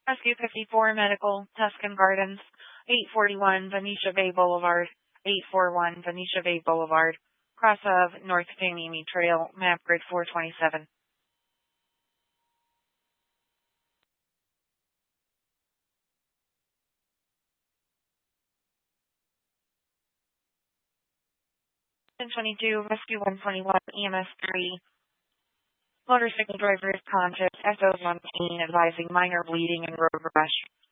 Rescue 54 Medical, Tuscan Gardens, 841 Venetia Bay Boulevard, 841 Venetia Bay Boulevard, cross of North Famimi Trail, map grid 427. And 22, Rescue 121, EMS 3. Motorcycle driver is conscious, SOs on pain, advising minor bleeding and road rash.